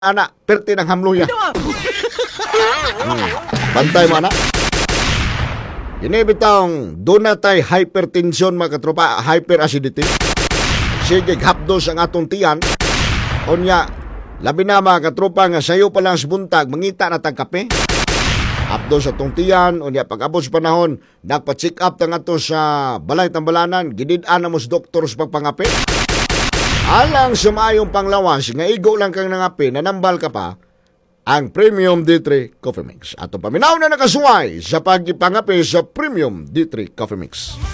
anak, perti ng hamluya. Bantay mo, anak. Inibitang doon na tayo hypertension, mga katropa, hyperacidity. Sige, hapdos ang atong tiyan. Onya, labi na mga katropa nga sayo pa lang buntag, mangita na tagkape. Hapdos atong tiyan, onya, pag-abot sa panahon, nagpa-check up tang ato sa balay tambalanan, gidid-an na mos doktor sa pagpangape. Alang sa maayong panglawas, nga igo lang kang nangape, nanambal ka pa, ang Premium D3 Coffee Mix. Ato paminaw na nakasuway sa pagpangape sa Premium D3 Coffee Mix.